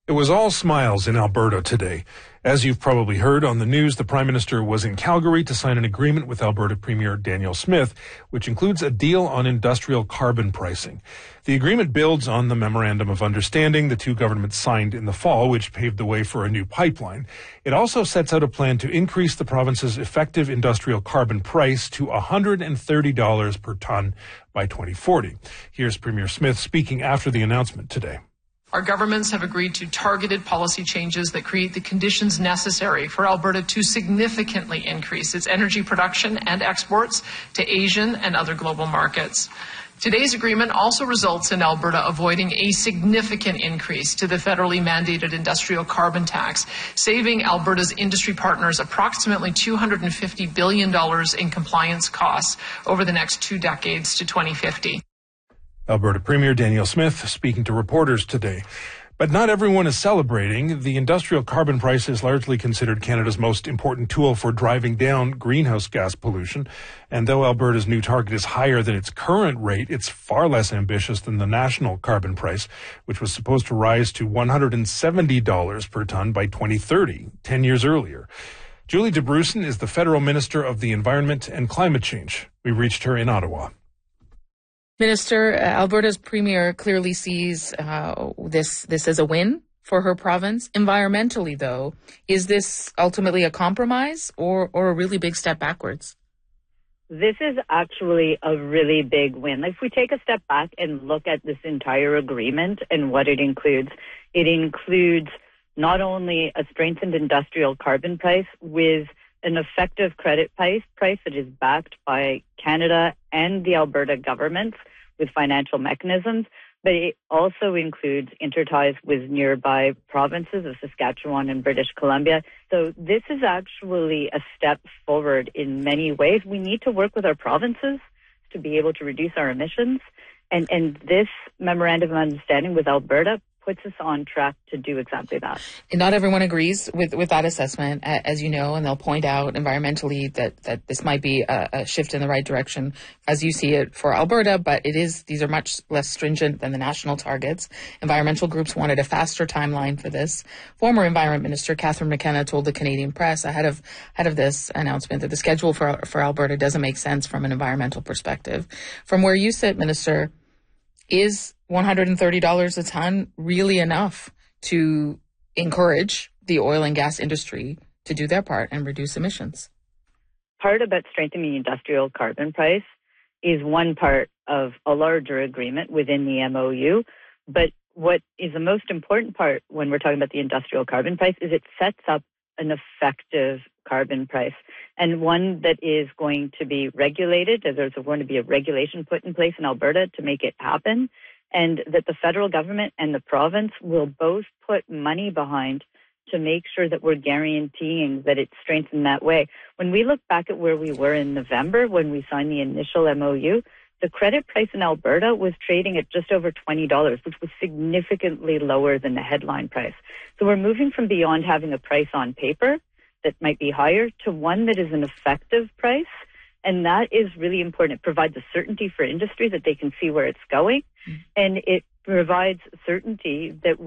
It was all smiles in Alberta today. As you've probably heard on the news, the Prime Minister was in Calgary to sign an agreement with Alberta Premier Danielle Smith, which includes a deal on industrial carbon pricing. The agreement builds on the Memorandum of Understanding the two governments signed in the fall, which paved the way for a new pipeline. It also sets out a plan to increase the province's effective industrial carbon price to $130 per ton by 2040. Here's Premier Smith speaking after the announcement today. Our governments have agreed to targeted policy changes that create the conditions necessary for Alberta to significantly increase its energy production and exports to Asian and other global markets. Today's agreement also results in Alberta avoiding a significant increase to the federally mandated industrial carbon tax, saving Alberta's industry partners approximately $250 billion in compliance costs over the next 2 decades to 2050. Alberta Premier Danielle Smith speaking to reporters today. But not everyone is celebrating. The industrial carbon price is largely considered Canada's most important tool for driving down greenhouse gas pollution. And though Alberta's new target is higher than its current rate, it's far less ambitious than the national carbon price, which was supposed to rise to $170 per ton by 2030, 10 years earlier. Julie DeBrussen is the Federal Minister of the Environment and Climate Change. We reached her in Ottawa. Minister, Alberta's premier clearly sees this as a win for her province. Environmentally, though, is this ultimately a compromise or a really big step backwards? This is actually a really big win. If we take a step back and look at this entire agreement and what it includes not only a strengthened industrial carbon price with an effective credit price that is backed by Canada and the Alberta governments with financial mechanisms, but it also includes interties with nearby provinces of Saskatchewan and British Columbia. So this is actually a step forward in many ways. We need to work with our provinces to be able to reduce our emissions, and this Memorandum of Understanding with Alberta puts us on track to do exactly that. And not everyone agrees with that assessment, as you know, and they'll point out environmentally that this might be a shift in the right direction as you see it for Alberta, but these are much less stringent than the national targets. Environmental groups wanted a faster timeline for this. Former Environment Minister Catherine McKenna told the Canadian press ahead of this announcement that the schedule for Alberta doesn't make sense from an environmental perspective. From where you sit, Minister, is $130 a ton really enough to encourage the oil and gas industry to do their part and reduce emissions? Part about strengthening the industrial carbon price is one part of a larger agreement within the MOU. But what is the most important part when we're talking about the industrial carbon price is it sets up an effective carbon price and one that is going to be regulated. There's going to be a regulation put in place in Alberta to make it happen, and that the federal government and the province will both put money behind to make sure that we're guaranteeing that it's strengthened that way. When we look back at where we were in November when we signed the initial MOU, the credit price in Alberta was trading at just over $20, which was significantly lower than the headline price. So we're moving from beyond having a price on paper that might be higher to one that is an effective price. And that is really important. It provides a certainty for industry that they can see where it's going. And it provides certainty that